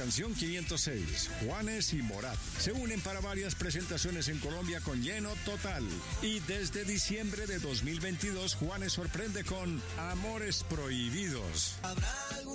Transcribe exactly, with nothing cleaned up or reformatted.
canción quinientos seis. Juanes y Morat se unen para varias presentaciones en Colombia con lleno total. Y desde diciembre de dos mil veintidós, Juanes sorprende con Amores Prohibidos.